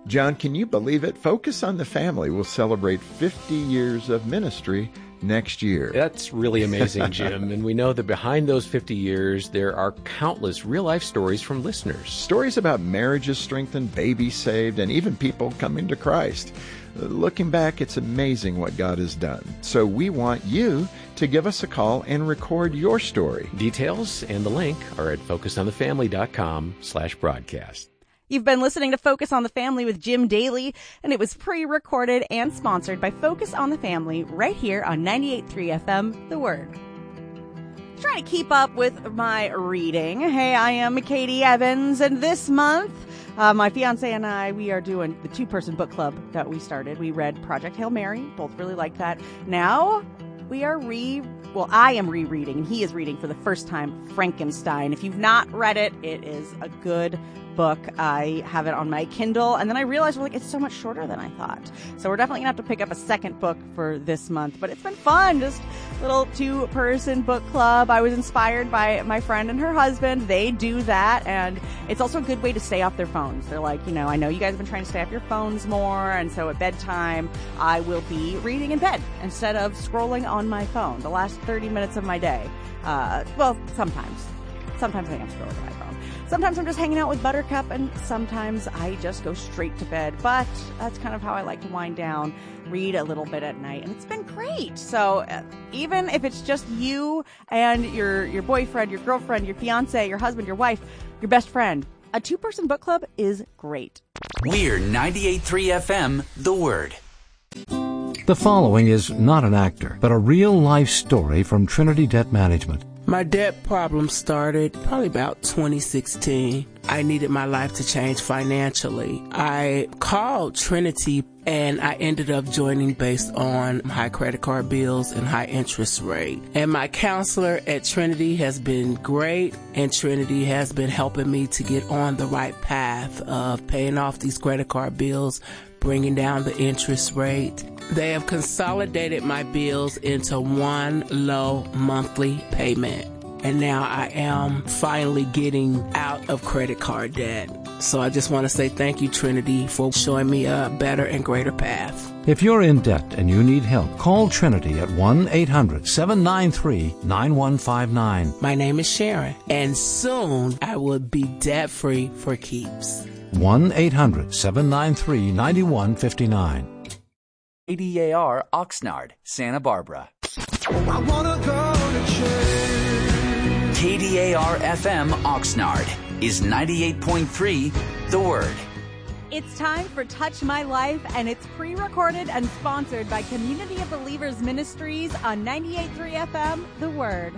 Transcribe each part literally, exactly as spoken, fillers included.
John, can you believe it? Focus on the Family will celebrate fifty years of ministry next year. That's really amazing, Jim. And we know that behind those fifty years, there are countless real-life stories from listeners. Stories about marriages strengthened, babies saved, and even people coming to Christ. Looking back, it's amazing what God has done. So we want you to give us a call and record your story. Details and the link are at focusonthefamily.com slash broadcast. You've been listening to Focus on the Family with Jim Daly, and it was pre-recorded and sponsored by Focus on the Family right here on ninety-eight point three F M, The Word. Trying to keep up with my reading. Hey, I am Katie Evans, and this month, uh, my fiance and I, we are doing the two-person book club that we started. We read Project Hail Mary, both really like that. Now, we are re... Well, I am rereading, and he is reading for the first time Frankenstein. If you've not read it, it is a good book. I have it on my Kindle, and then I realized, well, like, it's so much shorter than I thought. So we're definitely going to have to pick up a second book for this month. But it's been fun, just a little two-person book club. I was inspired by my friend and her husband. They do that, and it's also a good way to stay off their phones. They're like, you know, I know you guys have been trying to stay off your phones more, and so at bedtime, I will be reading in bed instead of scrolling on my phone the last thirty minutes of my day. Uh, well, sometimes. Sometimes I am scrolling on my phone. Sometimes I'm just hanging out with Buttercup, and sometimes I just go straight to bed. But that's kind of how I like to wind down, read a little bit at night, and it's been great. So uh, even if it's just you and your, your boyfriend, your girlfriend, your fiance, your husband, your wife, your best friend, a two-person book club is great. We're ninety-eight point three F M, The Word. The following is not an actor, but a real-life story from Trinity Debt Management. My debt problem started probably about twenty sixteen. I needed my life to change financially. I called Trinity and I ended up joining based on high credit card bills and high interest rate. And my counselor at Trinity has been great, and Trinity has been helping me to get on the right path of paying off these credit card bills, bringing down the interest rate. They have consolidated my bills into one low monthly payment. And now I am finally getting out of credit card debt. So I just want to say thank you, Trinity, for showing me a better and greater path. If you're in debt and you need help, call Trinity at one eight hundred seven nine three nine one five nine. My name is Sharon, and soon I will be debt-free for keeps. one eight hundred seven nine three nine one five nine. K D A R Oxnard, Santa Barbara. I wanna go to church. K D A R F M Oxnard is ninety-eight point three, The Word. It's time for Touch My Life, and it's pre-recorded and sponsored by Community of Believers Ministries on ninety-eight point three F M, The Word.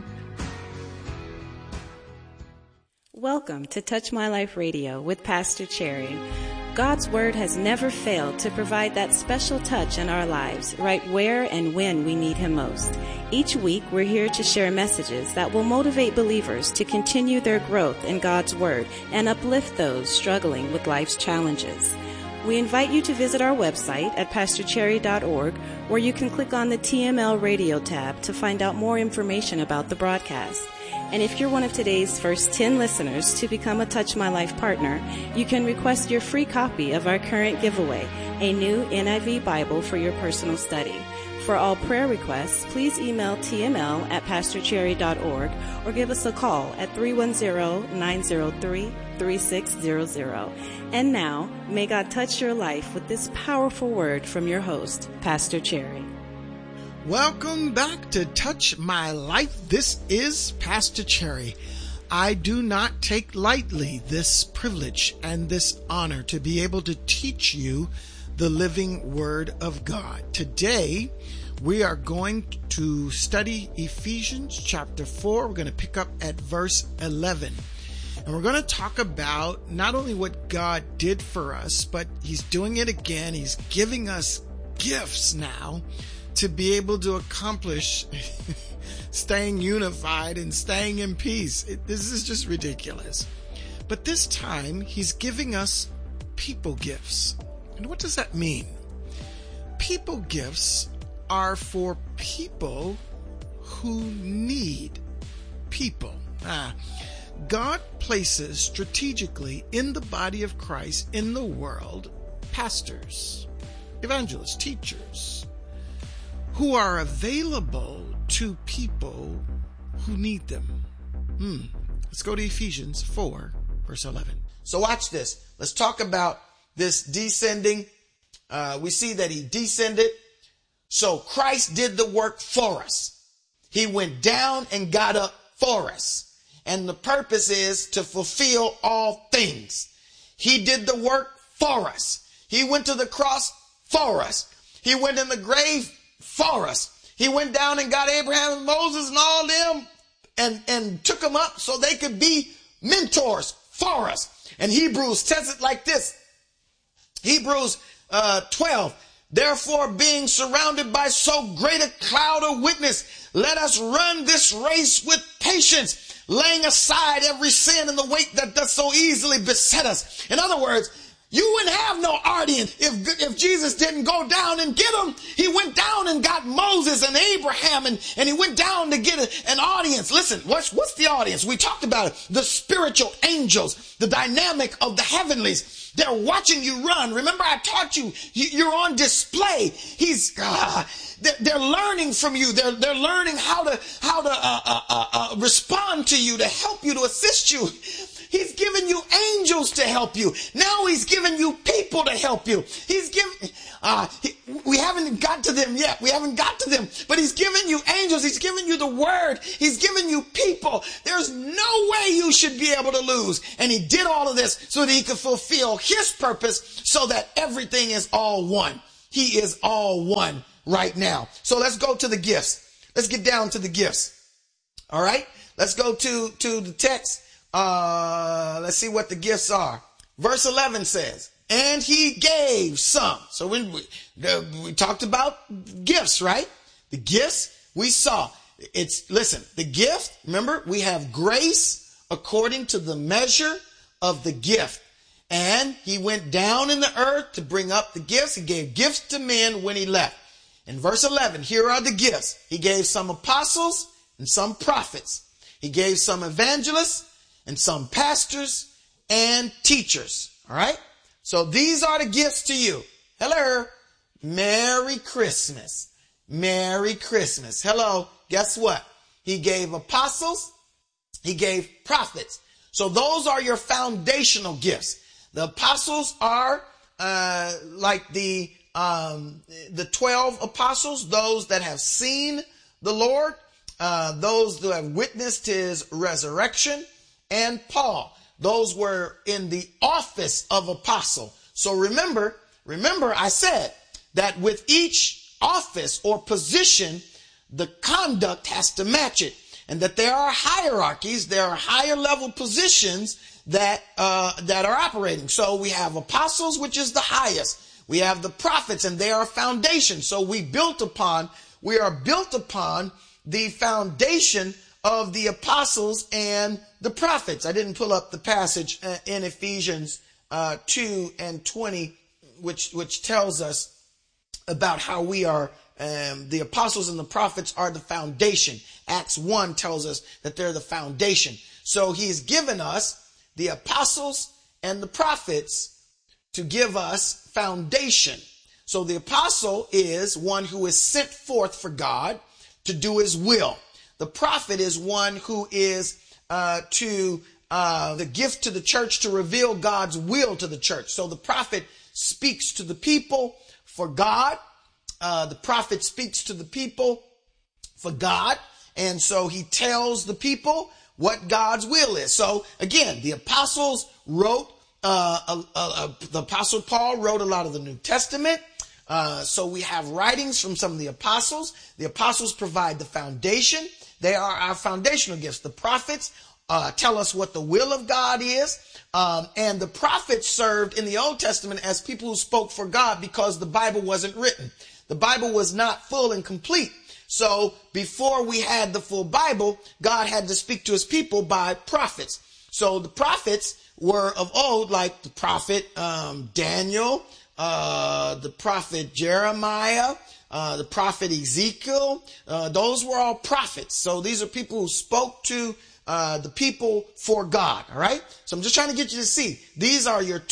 Welcome to Touch My Life Radio with Pastor Cherry. God's Word has never failed to provide that special touch in our lives, right where and when we need Him most. Each week, we're here to share messages that will motivate believers to continue their growth in God's Word and uplift those struggling with life's challenges. We invite you to visit our website at pastor cherry dot org, where you can click on the T M L Radio tab to find out more information about the broadcast. And if you're one of today's first ten listeners to become a Touch My Life partner, you can request your free copy of our current giveaway, a new N I V Bible for your personal study. For all prayer requests, please email T M L at pastor cherry dot org or give us a call at three one zero nine zero three three six zero zero. And now, may God touch your life with this powerful word from your host, Pastor Cherry. Welcome back to Touch My Life. This is Pastor Cherry. I do not take lightly this privilege and this honor to be able to teach you the living Word of God. Today, we are going to study Ephesians chapter four. We're going to pick up at verse eleven. And we're going to talk about not only what God did for us, but He's doing it again. He's giving us gifts now to be able to accomplish staying unified and staying in peace. It, this is just ridiculous. But this time, He's giving us people gifts. And what does that mean? People gifts are for people who need people. Ah, God places strategically in the body of Christ, in the world, pastors, evangelists, teachers, who are available to people who need them. Hmm. Let's go to Ephesians four, verse eleven. So watch this. Let's talk about this descending. Uh, we see that he descended. So Christ did the work for us. He went down and got up for us. And the purpose is to fulfill all things. He did the work for us. He went to the cross for us. He went in the grave for us. He went down and got Abraham and Moses and all them and, and took them up so they could be mentors for us. And Hebrews says it like this. Hebrews uh, twelve. Therefore, being surrounded by so great a cloud of witness, let us run this race with patience, laying aside every sin and the weight that does so easily beset us. In other words, you wouldn't have no audience if, if Jesus didn't go down and get them. He went down and got Moses and Abraham, and, and he went down to get a, an audience. Listen, what's, what's the audience? We talked about it. The spiritual angels, the dynamic of the heavenlies. They're watching you run. Remember, I taught you, you're on display. He's, uh, they're, they're learning from you. They're, they're learning how to, how to, uh, uh, uh, uh, respond to you, to help you, to assist you. He's given you angels to help you. Now he's given you people to help you. He's given, uh, he, we haven't got to them yet. We haven't got to them, but he's given you angels. He's given you the word. He's given you people. There's no way you should be able to lose. And he did all of this so that he could fulfill his purpose so that everything is all one. He is all one right now. So let's go to the gifts. Let's get down to the gifts. All right. Let's go to, to the text. Uh, let's see what the gifts are. Verse eleven says, and he gave some. So when we, uh, we talked about gifts, right? The gifts we saw. It's, listen, the gift, remember, we have grace according to the measure of the gift. And he went down in the earth to bring up the gifts. He gave gifts to men when he left. In verse eleven, here are the gifts. He gave some apostles and some prophets. He gave some evangelists and some pastors and teachers. All right. So these are the gifts to you. Hello. Merry Christmas. Merry Christmas. Hello. Guess what? He gave apostles. He gave prophets. So those are your foundational gifts. The apostles are uh, like the um, the twelve apostles, those that have seen the Lord, uh, those that have witnessed his resurrection. And Paul, those were in the office of apostle. So remember, remember I said that with each office or position, the conduct has to match it. And that there are hierarchies, there are higher level positions that, uh, that are operating. So we have apostles, which is the highest. We have the prophets, and they are foundation. So we built upon, we are built upon the foundation of the apostles and the prophets. I didn't pull up the passage uh, in Ephesians uh, two and twenty, which which tells us about how we are, um, the apostles and the prophets are the foundation. Acts one tells us that they're the foundation. So he's given us the apostles and the prophets to give us foundation. So the apostle is one who is sent forth for God to do his will. The prophet is one who is uh, to uh, the gift to the church to reveal God's will to the church. So the prophet speaks to the people for God. Uh, the prophet speaks to the people for God. And so he tells the people what God's will is. So again, the apostles wrote, uh, uh, uh, the apostle Paul wrote a lot of the New Testament. Uh, so we have writings from some of the apostles. The apostles provide the foundation. They are our foundational gifts. The prophets uh, tell us what the will of God is. Um, and the prophets served in the Old Testament as people who spoke for God because the Bible wasn't written. The Bible was not full and complete. So before we had the full Bible, God had to speak to his people by prophets. So the prophets were of old, like the prophet um, Daniel, uh, the prophet Jeremiah, Uh, the prophet Ezekiel, uh, those were all prophets. So these are people who spoke to uh, the people for God. All right. So I'm just trying to get you to see these are your two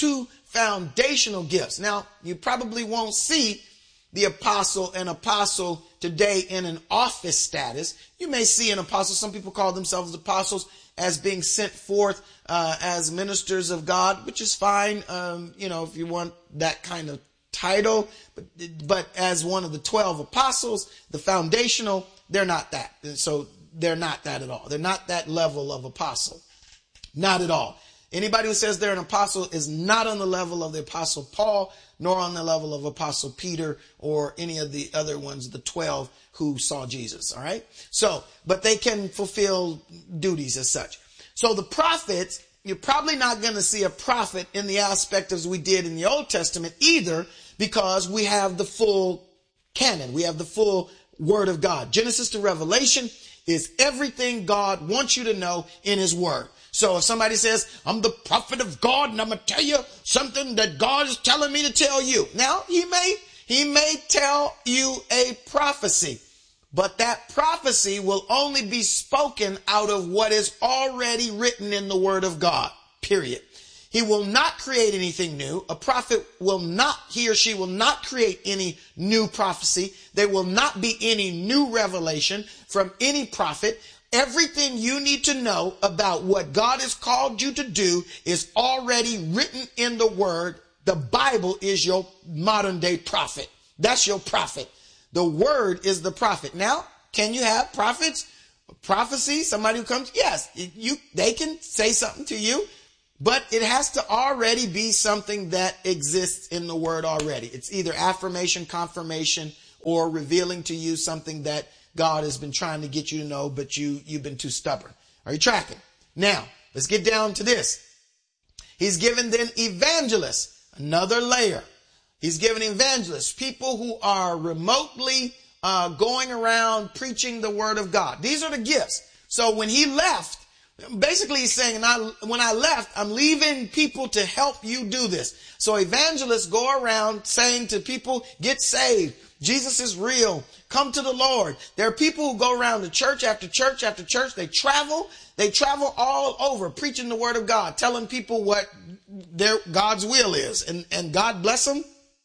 foundational gifts. Now, you probably won't see the apostle and apostle today in an office status. You may see an apostle. Some people call themselves apostles as being sent forth uh, as ministers of God, which is fine. Um, you know, if you want that kind of title, but, but as one of the twelve apostles, the foundational, they're not that. So they're not that at all. They're not that level of apostle. Not at all. Anybody who says they're an apostle is not on the level of the apostle Paul, nor on the level of apostle Peter or any of the other ones, the twelve who saw Jesus. All right. So, but they can fulfill duties as such. So the prophets, you're probably not going to see a prophet in the aspect as we did in the Old Testament either, because we have the full canon. We have the full word of God. Genesis to Revelation is everything God wants you to know in his word. So if somebody says, I'm the prophet of God and I'm going to tell you something that God is telling me to tell you. Now, he may, he may tell you a prophecy, but that prophecy will only be spoken out of what is already written in the word of God, period. He will not create anything new. A prophet will not, he or she will not create any new prophecy. There will not be any new revelation from any prophet. Everything you need to know about what God has called you to do is already written in the word. The Bible is your modern day prophet. That's your prophet. The word is the prophet. Now, can you have prophets, prophecy, somebody who comes? Yes, you, they can say something to you, but it has to already be something that exists in the word already. It's either affirmation, confirmation, or revealing to you something that God has been trying to get you to know, but you, you've been too stubborn. Are you tracking? Now, let's get down to this. He's given then evangelists, another layer. He's given evangelists, people who are remotely uh, going around preaching the word of God. These are the gifts. So when he left, basically he's saying, I, when I left, I'm leaving people to help you do this. So evangelists go around saying to people, get saved. Jesus is real. Come to the Lord. There are people who go around to church after church after church. They travel. They travel all over preaching the word of God, telling people what their God's will is. And, and God bless them.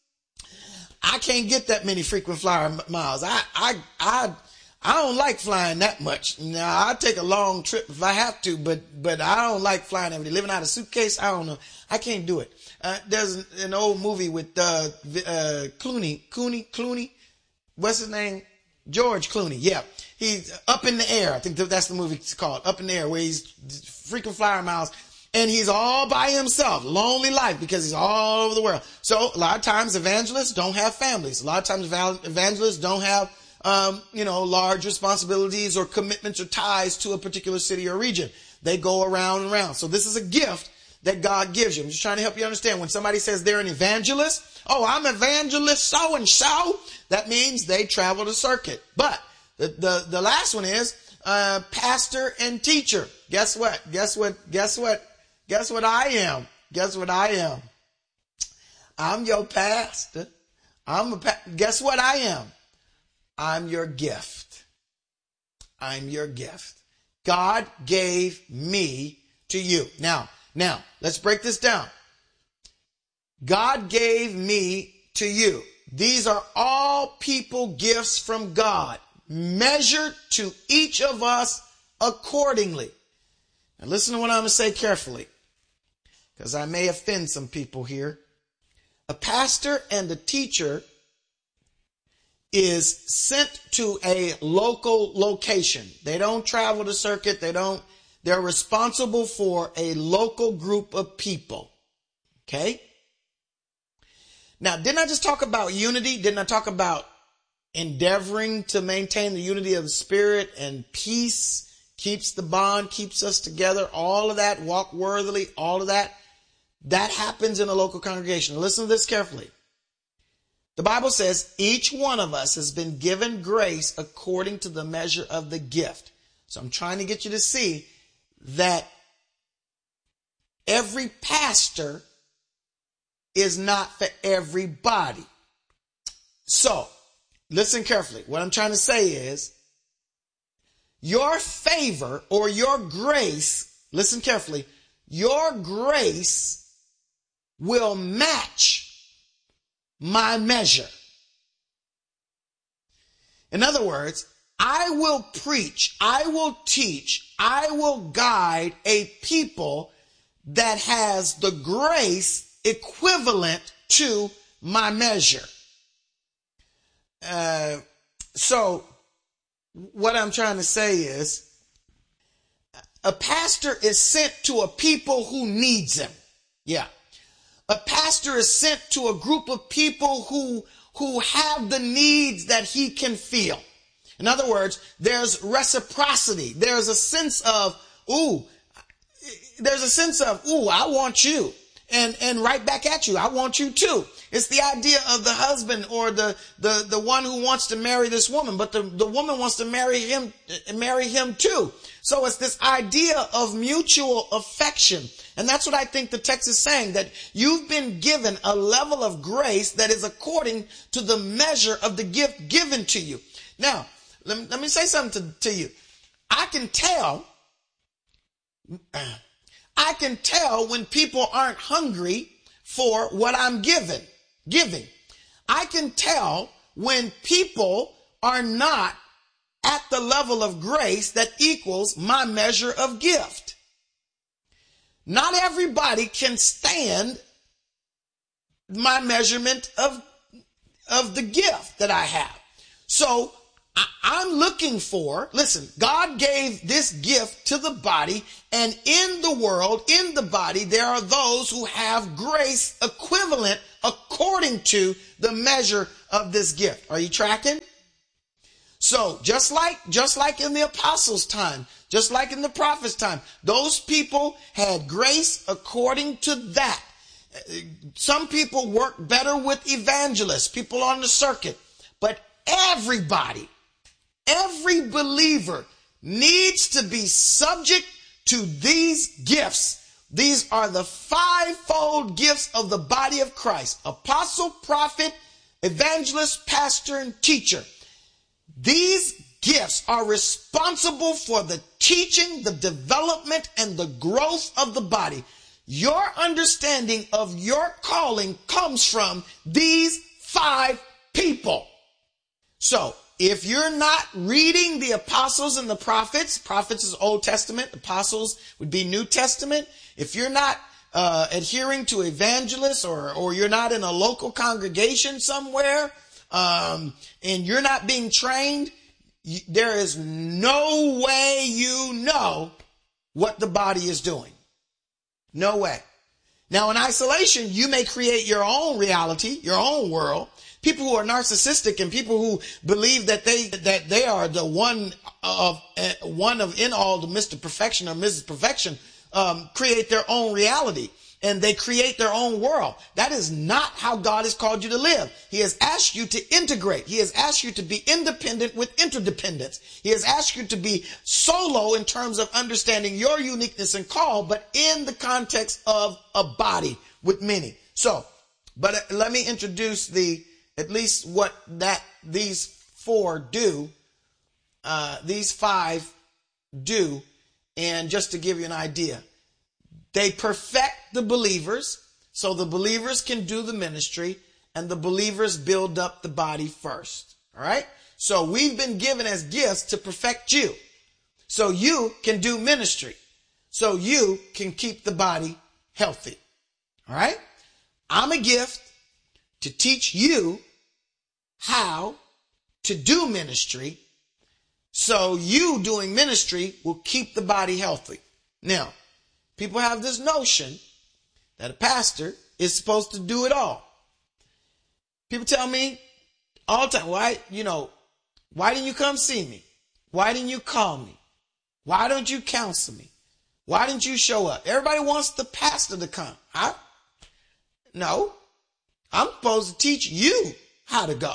I can't get that many frequent flyer miles. I, I, I, I don't like flying that much. Now, I take a long trip if I have to, but, but I don't like flying every day. Living out of a suitcase, I don't know. I can't do it. Uh, there's an, an old movie with, uh, uh, Clooney, Clooney, Clooney. What's his name? George Clooney. Yeah. He's Up in the Air. I think that's the movie it's called. Up in the Air, where he's frequent flyer miles. And he's all by himself, lonely life, because he's all over the world. So a lot of times evangelists don't have families. A lot of times evangelists don't have, um, you know, large responsibilities or commitments or ties to a particular city or region. They go around and around. So this is a gift that God gives you. I'm just trying to help you understand. When somebody says they're an evangelist, oh, I'm evangelist so-and-so, that means they travel the circuit. But the, the, the last one is uh, pastor and teacher. Guess what? Guess what? Guess what? Guess what I am? Guess what I am? I'm your pastor. I'm a pa- Guess what I am? I'm your gift. I'm your gift. God gave me to you. Now, now, let's break this down. God gave me to you. These are all people gifts from God, measured to each of us accordingly. Now listen to what I'm going to say carefully, because I may offend some people here. A pastor and a teacher is sent to a local location. They don't travel the circuit. They don't, they're responsible for a local group of people. Okay? Now, didn't I just talk about unity? Didn't I talk about endeavoring to maintain the unity of the Spirit and peace? Keeps the bond, keeps us together, all of that, walk worthily, all of that. That happens in a local congregation. Listen to this carefully. The Bible says each one of us has been given grace according to the measure of the gift. So I'm trying to get you to see that every pastor is not for everybody. So listen carefully. What I'm trying to say is your favor or your grace, listen carefully, your grace will match my measure. In other words, I will preach, I will teach, I will guide a people that has the grace equivalent to my measure. Uh, so what I'm trying to say is, a pastor is sent to a people who needs him. Yeah. A pastor is sent to a group of people who, who have the needs that he can feel. In other words, there's reciprocity. There's a sense of, ooh, there's a sense of, ooh, I want you. And, and right back at you. I want you too. It's the idea of the husband or the, the, the one who wants to marry this woman, but the, the woman wants to marry him, marry him too. So it's this idea of mutual affection. And that's what I think the text is saying, that you've been given a level of grace that is according to the measure of the gift given to you. Now, let me, let me say something to, to you. I can tell, I can tell when people aren't hungry for what I'm given, giving. I can tell when people are not at the level of grace that equals my measure of gift. Not everybody can stand my measurement of, of the gift that I have. So I, I'm looking for, listen, God gave this gift to the body, and in the world, in the body, there are those who have grace equivalent according to the measure of this gift. Are you tracking? So just like, just like in the apostles' time, just like in the prophets' time, those people had grace according to that. Some people work better with evangelists, people on the circuit, but everybody, every believer needs to be subject to these gifts. These are the fivefold gifts of the body of Christ: apostle, prophet, evangelist, pastor, and teacher. These gifts are responsible for the teaching, the development, and the growth of the body. Your understanding of your calling comes from these five people. So if you're not reading the apostles and the prophets, prophets is Old Testament, apostles would be New Testament. If you're not uh, adhering to evangelists, or, or you're not in a local congregation somewhere, um, and you're not being trained, you, there is no way you know what the body is doing. No way. Now, in isolation, you may create your own reality, your own world. People who are narcissistic and people who believe that they that they are the one of uh, one of in all, the Mister Perfection or Missus Perfection, um, create their own reality, and they create their own world. That is not how God has called you to live. He has asked you to integrate. He has asked you to be independent with interdependence. He has asked you to be solo in terms of understanding your uniqueness and call, but in the context of a body with many. So, but uh, let me introduce the at least what that these four do, uh, these five do, and just to give you an idea. They perfect the believers, so the believers can do the ministry, and the believers build up the body first. All right? So we've been given as gifts to perfect you, so you can do ministry, so you can keep the body healthy. All right? I'm a gift to teach you how to do ministry, so you doing ministry will keep the body healthy. Now, people have this notion that a pastor is supposed to do it all. People tell me all the time, why, you know, why didn't you come see me? Why didn't you call me? Why don't you counsel me? Why didn't you show up? Everybody wants the pastor to come. I, no, I'm supposed to teach you how to go.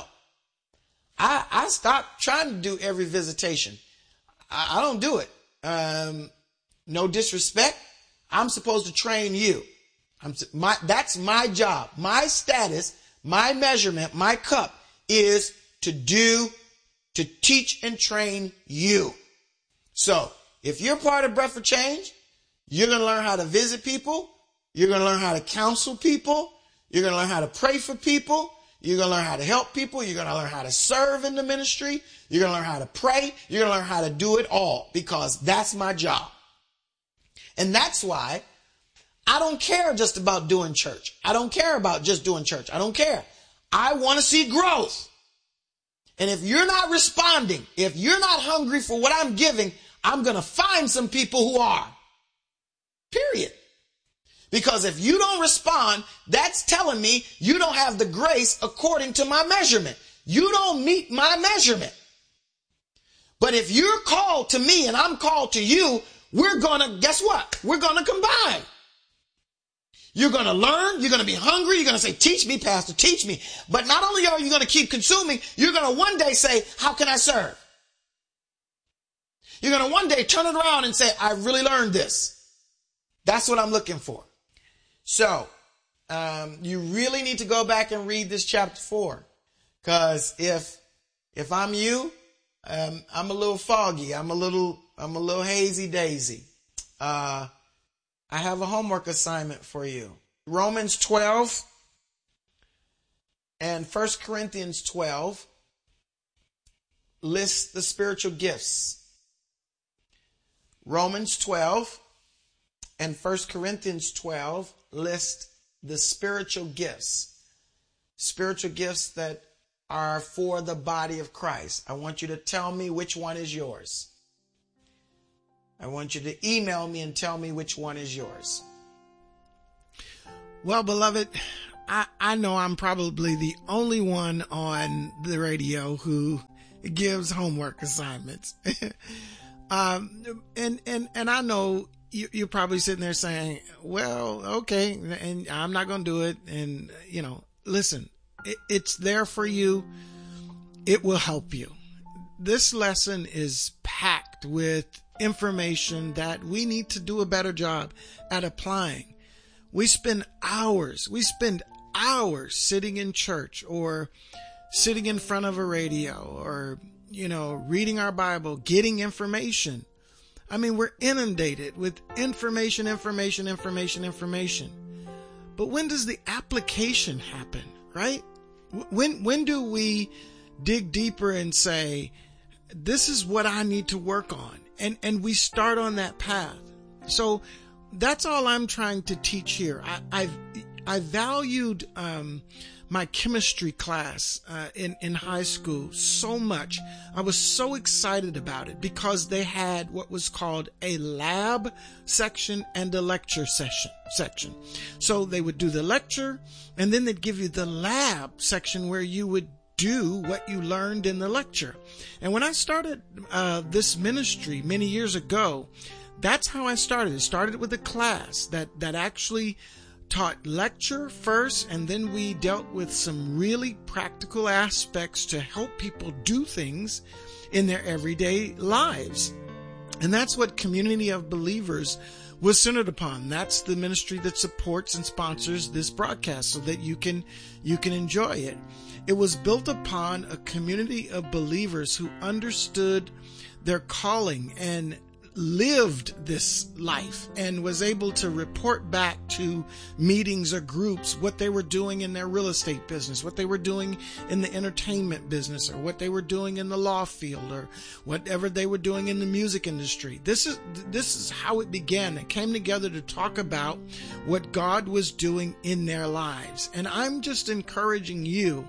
I, I stopped trying to do every visitation. I, I don't do it. Um, no disrespect. I'm supposed to train you. I'm my, that's my job. My status, my measurement, my cup is to do, to teach and train you. So if you're part of Breath for Change, you're going to learn how to visit people. You're going to learn how to counsel people. You're going to learn how to pray for people. You're going to learn how to help people. You're going to learn how to serve in the ministry. You're going to learn how to pray. You're going to learn how to do it all, because that's my job. And that's why I don't care just about doing church. I don't care about just doing church. I don't care. I want to see growth. And if you're not responding, if you're not hungry for what I'm giving, I'm going to find some people who are. Period. Because if you don't respond, that's telling me you don't have the grace according to my measurement. You don't meet my measurement. But if you're called to me and I'm called to you, we're going to, guess what? We're going to combine. You're going to learn. You're going to be hungry. You're going to say, teach me, Pastor, teach me. But not only are you going to keep consuming, you're going to one day say, how can I serve? You're going to one day turn it around and say, I really learned this. That's what I'm looking for. So, um, you really need to go back and read this chapter four. Cause if, if I'm you, um, I'm a little foggy. I'm a little, I'm a little hazy daisy. Uh, I have a homework assignment for you. Romans twelve and First Corinthians twelve list the spiritual gifts. Romans twelve and First Corinthians twelve list the spiritual gifts. Spiritual gifts that are for the body of Christ. I want you to tell me which one is yours. I want you to email me and tell me which one is yours. Well, beloved, I, I know I'm probably the only one on the radio who gives homework assignments. um, and, and, and I know you, you're probably sitting there saying, well, okay, and I'm not going to do it. And, you know, listen, it, it's there for you. It will help you. This lesson is packed with information that we need to do a better job at applying. We spend hours, we spend hours sitting in church or sitting in front of a radio or, you know, reading our Bible, getting information. I mean, we're inundated with information, information, information, information. But when does the application happen, right? When, when do we dig deeper and say, this is what I need to work on? And, and we start on that path. So that's all I'm trying to teach here. I, I've, I valued, um, my chemistry class, uh, in, in high school so much. I was so excited about it because they had what was called a lab section and a lecture session section. So they would do the lecture and then they'd give you the lab section where you would do what you learned in the lecture. And when I started, uh, this ministry many years ago, that's how I started. It started with a class that, that actually taught lecture first, and then we dealt with some really practical aspects to help people do things in their everyday lives. And that's what Community of Believers was centered upon. That's the ministry that supports and sponsors this broadcast so that you can, you can enjoy it. It was built upon a community of believers who understood their calling and lived this life and was able to report back to meetings or groups what they were doing in their real estate business, what they were doing in the entertainment business, or what they were doing in the law field, or whatever they were doing in the music industry. This is this is how it began. They came together to talk about what God was doing in their lives. And I'm just encouraging you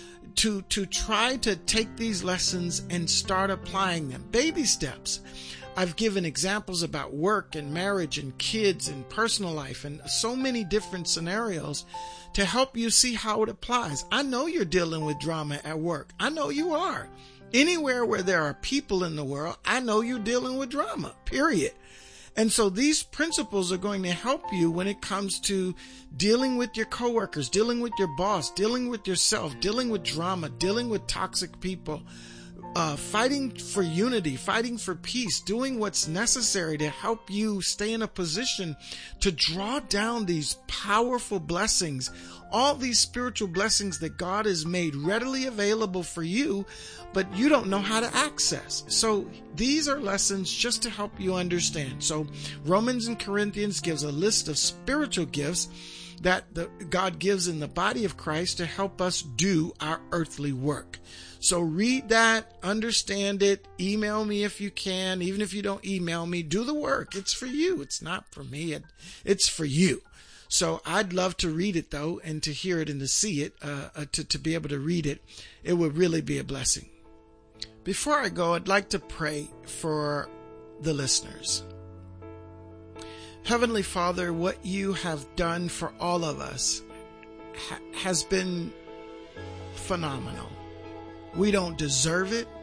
to to try to take these lessons and start applying them. Baby steps. I've given examples about work and marriage and kids and personal life and so many different scenarios to help you see how it applies. I know you're dealing with drama at work. I know you are. Anywhere where there are people in the world, I know you're dealing with drama, period. And so these principles are going to help you when it comes to dealing with your coworkers, dealing with your boss, dealing with yourself, dealing with drama, dealing with toxic people. uh, fighting for unity, fighting for peace, doing what's necessary to help you stay in a position to draw down these powerful blessings, all these spiritual blessings that God has made readily available for you, but you don't know how to access. So these are lessons just to help you understand. So Romans and Corinthians gives a list of spiritual gifts that the, God gives in the body of Christ to help us do our earthly work. So read that, understand it, email me if you can. Even if you don't email me, do the work. It's for you. It's not for me. It, it's for you. So I'd love to read it, though, and to hear it and to see it, uh, uh, to, to be able to read it. It would really be a blessing. Before I go, I'd like to pray for the listeners. Heavenly Father, what you have done for all of us ha- has been phenomenal. We don't deserve it.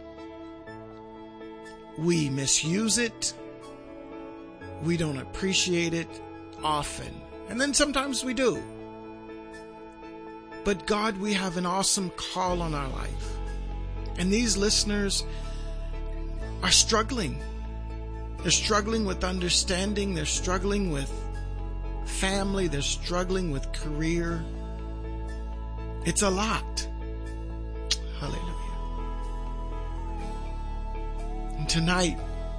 We misuse it. We don't appreciate it often. And then sometimes we do. But God, we have an awesome call on our life. And these listeners are struggling. They're struggling with understanding. They're struggling with family. They're struggling with career. It's a lot. Hallelujah. And tonight,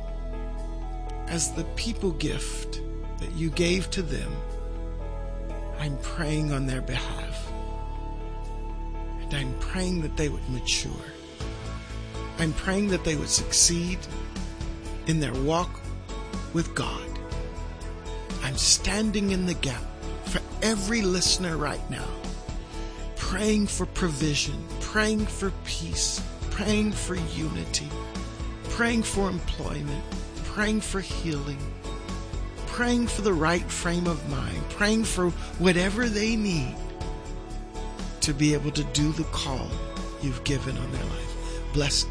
as the people gift that you gave to them, I'm praying on their behalf. And I'm praying that they would mature. I'm praying that they would succeed in their walk with God. I'm standing in the gap for every listener right now, praying for provision, praying for peace, praying for unity, praying for employment, praying for healing, praying for the right frame of mind, praying for whatever they need to be able to do the call you've given on their life. Bless